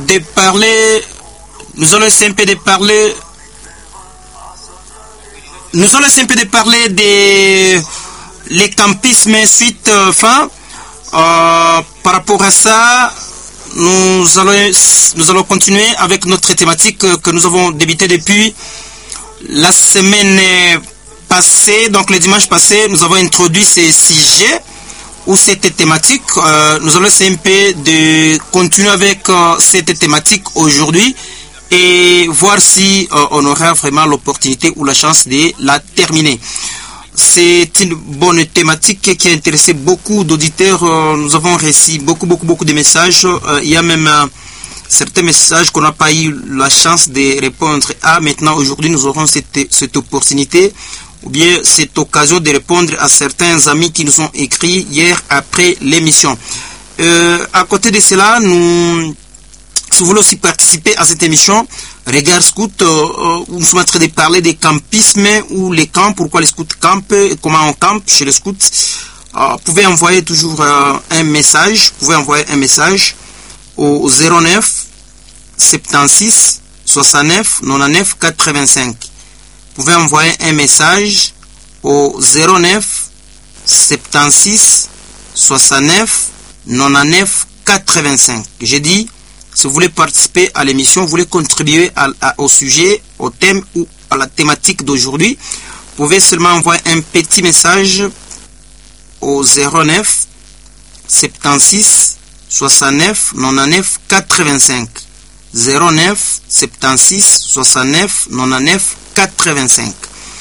de parler, nous allons essayer un peu de parler, des les campismes suite fin. Par rapport à ça, nous allons continuer avec notre thématique que nous avons débuté depuis la semaine passée. Donc le dimanche passé, nous avons introduit ces sujets ou cette thématique. Nous allons essayer un peu de continuer avec cette thématique aujourd'hui et voir si on aura vraiment l'opportunité ou la chance de la terminer. C'est une bonne thématique qui a intéressé beaucoup d'auditeurs. Nous avons reçu beaucoup de messages. Il y a même certains messages qu'on n'a pas eu la chance de répondre à. Maintenant, aujourd'hui, nous aurons cette opportunité ou bien cette occasion de répondre à certains amis qui nous ont écrit hier après l'émission. À côté de cela, si vous voulez aussi participer à cette émission, Regard Scout, nous sommes en train de parler des campismes ou les camps, pourquoi les scouts campent, comment on campe chez les scouts. Vous pouvez envoyer toujours un message, au 09 76 69 99 85. Vous pouvez envoyer un message au 09 76 69 99 85. J'ai dit, si vous voulez participer à l'émission, vous voulez contribuer au sujet, au thème ou à la thématique d'aujourd'hui, vous pouvez seulement envoyer un petit message au 09 76 69 99 85. 09 76 69 99 85.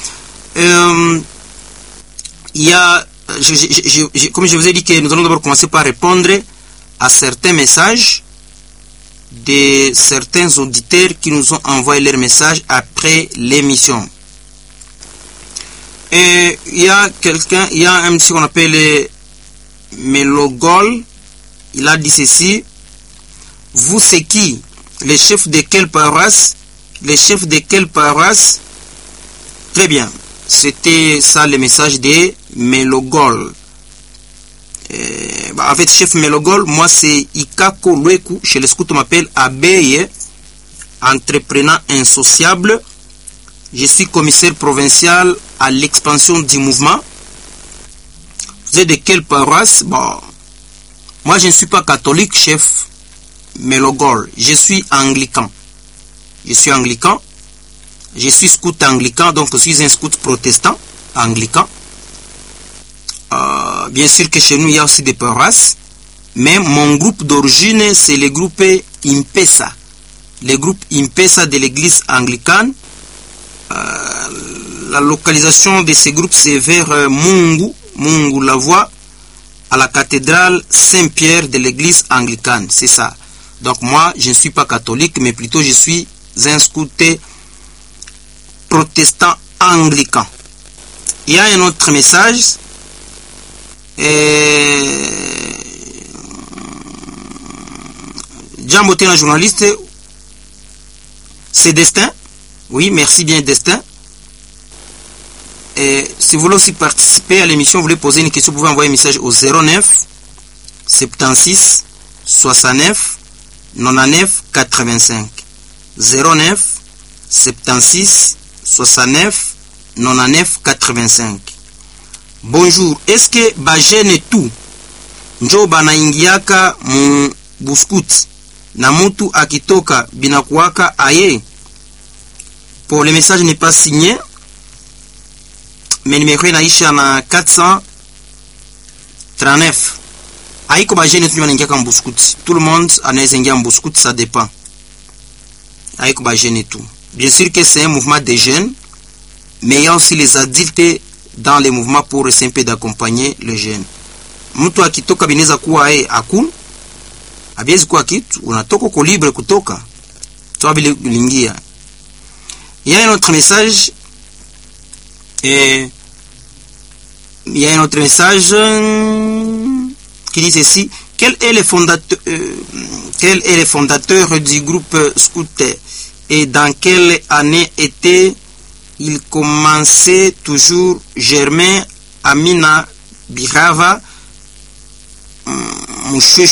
Il y a, comme je vous ai dit que nous allons d'abord commencer par répondre à certains messages de certains auditeurs qui nous ont envoyé leurs messages après l'émission. Et il y a un monsieur qu'on appelle Melogol. Il a dit ceci: vous c'est qui? Les chefs de quelle paroisse? Très bien. C'était ça le message de Melogol. En fait, chef Melogol, moi c'est Ikako Lweku, chez les scouts on m'appelle Abeye, entrepreneur insociable. Je suis commissaire provincial à l'expansion du mouvement. Vous êtes de quelle paroisse? Bon, moi je ne suis pas catholique, chef Melogol, je suis anglican. Je suis scout anglican, donc je suis un scout protestant anglican. Bien sûr que chez nous il y a aussi des paroisses, mais mon groupe d'origine c'est le groupe Impesa, de l'église anglicane. La localisation de ce groupe c'est vers Mungu la voie, à la cathédrale Saint-Pierre de l'église anglicane, c'est ça. Donc moi je ne suis pas catholique, mais plutôt je suis un scout protestant anglican. Il y a un autre message. Jean Moté, un journaliste, c'est Destin. Oui, merci bien Destin. Et si vous voulez aussi participer à l'émission, vous voulez poser une question, vous pouvez envoyer un message au 09 76 69 99 85. 09 76 69 99 85. Bonjour, est-ce que bajene tout njo banaingiaka mu buskut na mutu akitoka binakuwaka aye? Pour le message n'est pas signé, mais numéro inaisha na 439. Aiko bajene tout banaingiaka mu buskut. Tout le monde anaweza ingia mu buskut, ça dépend. Aiko bajene tout. Bien sûr que c'est un mouvement de jeunes, mais il y a aussi les adultes dans les mouvements pour essayer un peu d'accompagner les jeunes. Mtu akitoka bineza kuwa akul, abiezi kuwa kitu, unatoka ko libre kutoka. Toi bile lingia. Il y a un autre message. Il y a un autre message qui dit ceci: quel est le fondateur du groupe Scout et dans quelle année il commençait toujours Germain Amina Birava